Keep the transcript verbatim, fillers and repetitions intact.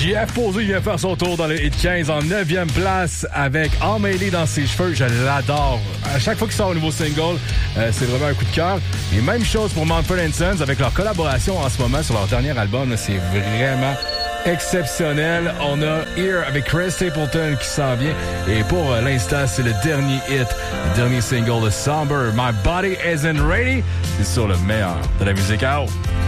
J F Posé vient faire son tour dans le hit quinze en neuvième place avec Emmêlé dans ses cheveux. Je l'adore. À chaque fois qu'il sort un nouveau single, euh, c'est vraiment un coup de cœur. Et même chose pour Mumford and Sons avec leur collaboration en ce moment sur leur dernier album. Là, c'est vraiment exceptionnel. On a Here avec Chris Stapleton qui s'en vient. Et pour euh, l'instant, c'est le dernier hit, le dernier single de Somber. My Body Isn't Ready. C'est sur le meilleur de la musique out.